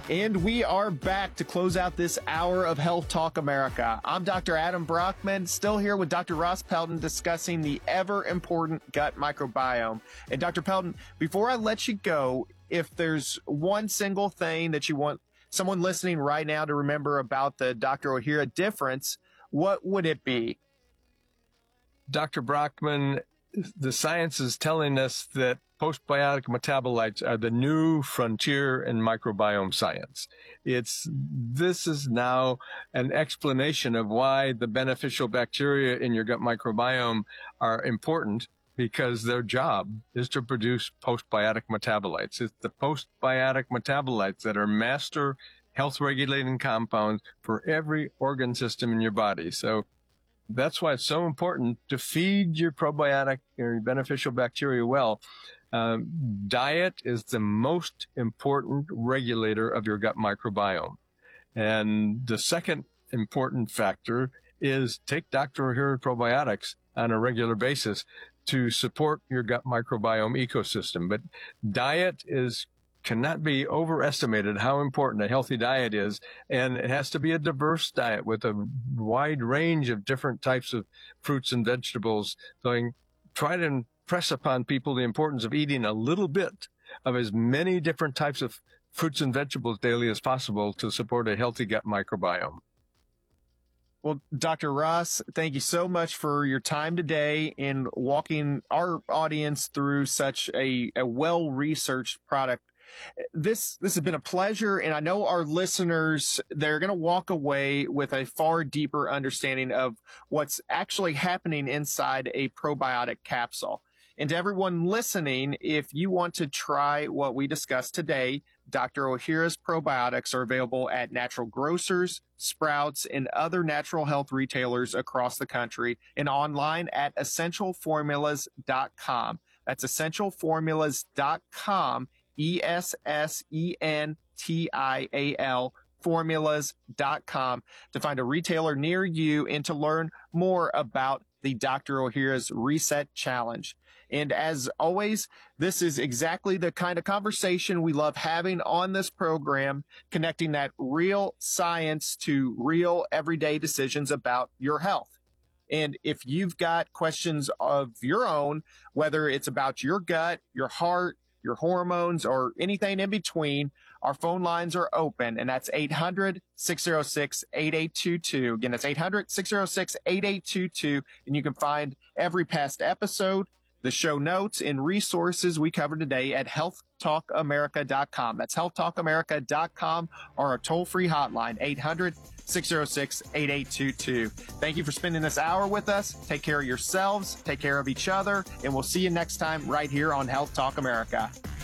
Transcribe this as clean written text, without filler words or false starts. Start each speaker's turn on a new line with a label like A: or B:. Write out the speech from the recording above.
A: And we are back to close out this hour of Health Talk America. I'm Dr. Adam Brockman, still here with Dr. Ross Pelton discussing the ever important gut microbiome. And Dr. Pelton, before I let you go, if there's one single thing that you want someone listening right now to remember about the Dr. Ohhira difference, what would it be?
B: Dr. Brockman, the science is telling us that postbiotic metabolites are the new frontier in microbiome science. This is now an explanation of why the beneficial bacteria in your gut microbiome are important, because their job is to produce postbiotic metabolites. It's the postbiotic metabolites that are master health regulating compounds for every organ system in your body. So that's why it's so important to feed your probiotic or your beneficial bacteria well. Diet is the most important regulator of your gut microbiome. And the second important factor is take Dr. Ohhira probiotics on a regular basis to support your gut microbiome ecosystem. But diet cannot be overestimated how important a healthy diet is. And it has to be a diverse diet with a wide range of different types of fruits and vegetables. So I try to impress upon people the importance of eating a little bit of as many different types of fruits and vegetables daily as possible to support a healthy gut microbiome.
A: Well, Dr. Ross, thank you so much for your time today in walking our audience through such a well-researched product. This has been a pleasure, and I know our listeners, they're going to walk away with a far deeper understanding of what's actually happening inside a probiotic capsule. And to everyone listening, if you want to try what we discussed today, Dr. Ohhira's probiotics are available at natural grocers, Sprouts, and other natural health retailers across the country, and online at essentialformulas.com. That's essentialformulas.com, ESSENTIAL, formulas.com, to find a retailer near you and to learn more about the Dr. Ohhira's Reset Challenge. And as always, this is exactly the kind of conversation we love having on this program, connecting that real science to real everyday decisions about your health. And if you've got questions of your own, whether it's about your gut, your heart, your hormones, or anything in between, our phone lines are open, and that's 800-606-8822. Again, that's 800-606-8822, and you can find every past episode, the show notes, and resources we covered today at healthtalkamerica.com. That's healthtalkamerica.com, or our toll-free hotline, 800-606-8822. Thank you for spending this hour with us. Take care of yourselves, take care of each other, and we'll see you next time right here on Health Talk America.